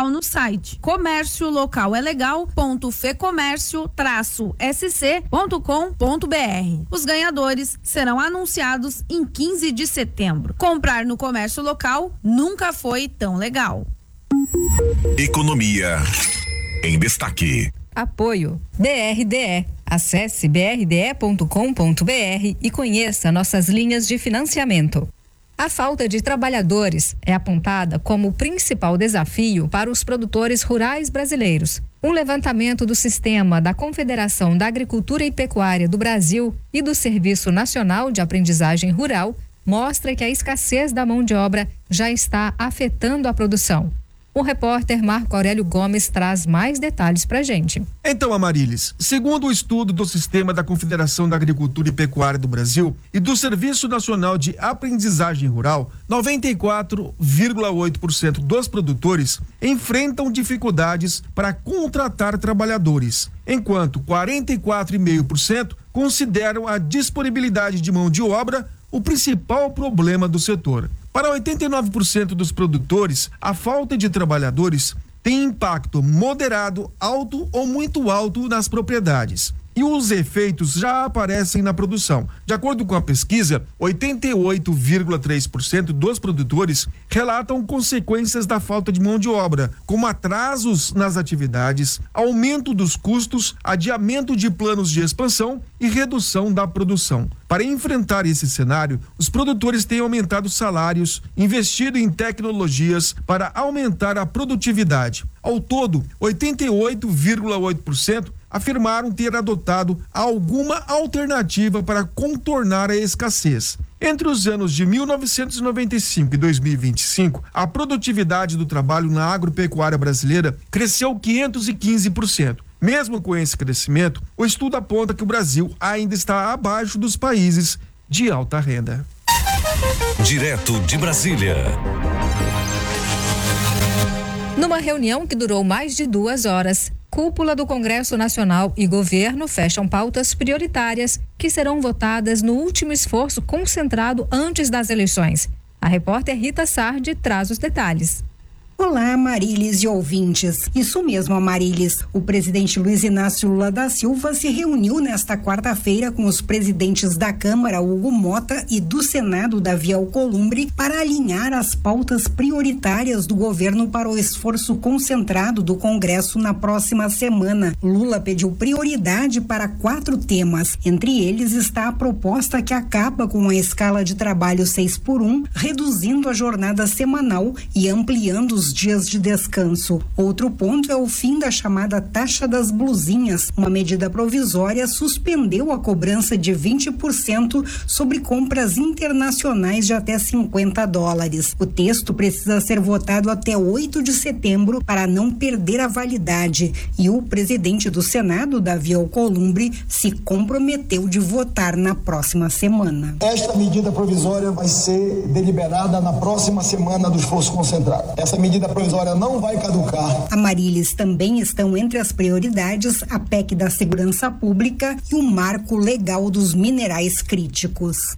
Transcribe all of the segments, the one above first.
local no site comerciolocalegal.fecomércio-sc.com.br. Os ganhadores serão anunciados em 15 de setembro. Comprar no comércio local nunca foi tão legal. Economia em destaque. Apoio BRDE. Acesse brde.com.br e conheça nossas linhas de financiamento. A falta de trabalhadores é apontada como o principal desafio para os produtores rurais brasileiros. Um levantamento do Sistema da Confederação da Agricultura e Pecuária do Brasil e do Serviço Nacional de Aprendizagem Rural mostra que a escassez da mão de obra já está afetando a produção. O repórter Marco Aurélio Gomes traz mais detalhes pra gente. Então, Amarilis, segundo o estudo do Sistema da Confederação da Agricultura e Pecuária do Brasil e do Serviço Nacional de Aprendizagem Rural, 94,8% dos produtores enfrentam dificuldades para contratar trabalhadores, enquanto 44,5% consideram a disponibilidade de mão de obra o principal problema do setor. Para 89% dos produtores, a falta de trabalhadores tem impacto moderado, alto ou muito alto nas propriedades. E os efeitos já aparecem na produção. De acordo com a pesquisa, 88,3% dos produtores relatam consequências da falta de mão de obra, como atrasos nas atividades, aumento dos custos, adiamento de planos de expansão e redução da produção. Para enfrentar esse cenário, os produtores têm aumentado salários, investido em tecnologias para aumentar a produtividade. Ao todo, 88,8% afirmaram ter adotado alguma alternativa para contornar a escassez. Entre os anos de 1995 e 2025, a produtividade do trabalho na agropecuária brasileira cresceu 515%. Mesmo com esse crescimento, o estudo aponta que o Brasil ainda está abaixo dos países de alta renda. Direto de Brasília. Numa reunião que durou mais de 2 horas, cúpula do Congresso Nacional e governo fecham pautas prioritárias que serão votadas no último esforço concentrado antes das eleições. A repórter Rita Sardi traz os detalhes. Olá, Amarilis e ouvintes. Isso mesmo, Amarilis. O presidente Luiz Inácio Lula da Silva se reuniu nesta quarta-feira com os presidentes da Câmara, Hugo Mota, e do Senado, Davi Alcolumbre, para alinhar as pautas prioritárias do governo para o esforço concentrado do Congresso na próxima semana. Lula pediu prioridade para 4 temas. Entre eles está a proposta que acaba com a escala de trabalho 6x1, reduzindo a jornada semanal e ampliando os dias de descanso. Outro ponto é o fim da chamada taxa das blusinhas. Uma medida provisória suspendeu a cobrança de 20% sobre compras internacionais de até $50. O texto precisa ser votado até 8 de setembro para não perder a validade. E o presidente do Senado, Davi Alcolumbre, se comprometeu de votar na próxima semana. Esta medida provisória vai ser deliberada na próxima semana do esforço concentrado. Essa medida provisória não vai caducar. Amarilis, também estão entre as prioridades a PEC da Segurança Pública e o marco legal dos minerais críticos.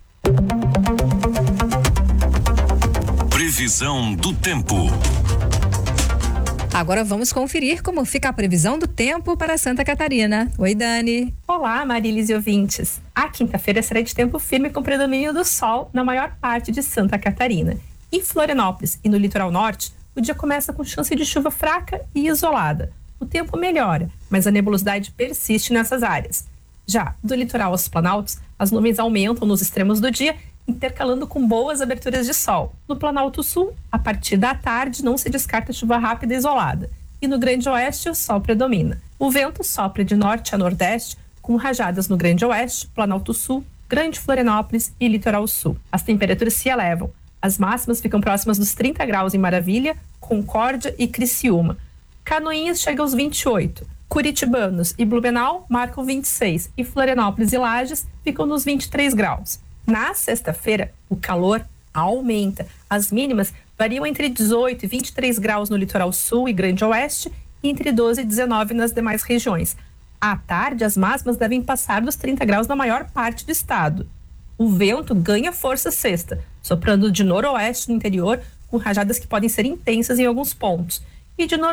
Previsão do tempo. Agora vamos conferir como fica a previsão do tempo para Santa Catarina. Oi, Dani. Olá, Marilis e ouvintes. A quinta-feira será de tempo firme com predomínio do sol na maior parte de Santa Catarina. Em Florianópolis e no litoral norte, o dia começa com chance de chuva fraca e isolada. O tempo melhora, mas a nebulosidade persiste nessas áreas. Já do litoral aos planaltos, as nuvens aumentam nos extremos do dia, intercalando com boas aberturas de sol. No Planalto Sul, a partir da tarde, não se descarta chuva rápida e isolada. E no Grande Oeste, o sol predomina. O vento sopra de norte a nordeste, com rajadas no Grande Oeste, Planalto Sul, Grande Florianópolis e Litoral Sul. As temperaturas se elevam. As máximas ficam próximas dos 30 graus em Maravilha, Concórdia e Criciúma. Canoinhas chega aos 28. Curitibanos e Blumenau marcam 26 e Florianópolis e Lages ficam nos 23 graus. Na sexta-feira, o calor aumenta. As mínimas variam entre 18 e 23 graus no litoral sul e Grande Oeste e entre 12 e 19 nas demais regiões. À tarde, as máximas devem passar dos 30 graus na maior parte do estado. O vento ganha força sexta, soprando de noroeste no interior, com rajadas que podem ser intensas em alguns pontos, e de